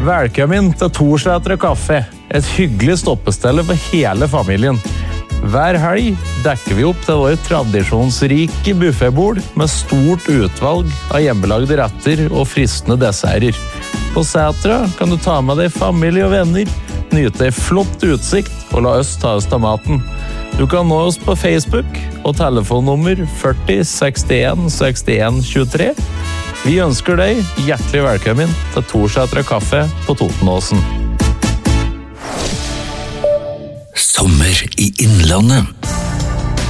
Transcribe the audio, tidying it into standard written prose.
Velkommen til Torsætre Kaffe, et hyggelig stoppestelle for hele familien. Hver helg dekker vi opp til vår tradisjonsrike buffetbord med stort utvalg av hjemmelagde retter og fristende desserter. På Sætra kan du ta med deg familie og venner, nyte en flott utsikt og la oss ta oss av maten. Du kan nå oss på Facebook og telefonnummer 40 61 61 23. Vi ønsker deg hjertelig velkommen til Torsætre Kaffe på Totenåsen. Sommer i Innlandet.